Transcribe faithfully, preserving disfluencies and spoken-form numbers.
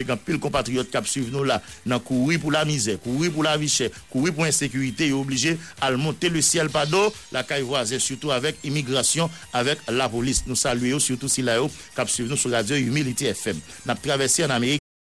et quand pile compatriotes qui suivent nous là dans courir pour la misère, courir pour la vie chère, courir pour l'insécurité, est obligé à monter le ciel pas d'eau, la caille voisine surtout avec immigration, avec la police. Nous saluons surtout si là qui suivent nous sur radio Humility F M. N'a traversé en Amérique